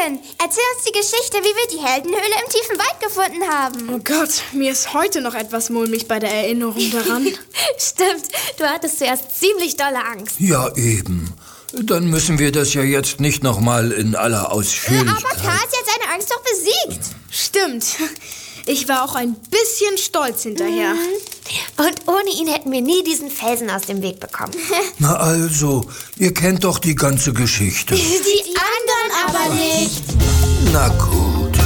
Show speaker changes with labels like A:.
A: Karlchen, erzähl uns die Geschichte, wie wir die Heldenhöhle im tiefen Wald gefunden haben.
B: Oh Gott, mir ist heute noch etwas mulmig bei der Erinnerung daran.
C: Stimmt, du hattest zuerst ziemlich dolle Angst.
D: Ja, eben. Dann müssen wir das ja jetzt nicht nochmal in aller Ausführlichkeit...
A: Aber Karl hat seine Angst doch besiegt.
B: Stimmt. Ich war auch ein bisschen stolz hinterher.
C: Und ohne ihn hätten wir nie diesen Felsen aus dem Weg bekommen.
D: Na also, ihr kennt doch die ganze Geschichte.
A: Die anderen aber nicht.
D: Na gut.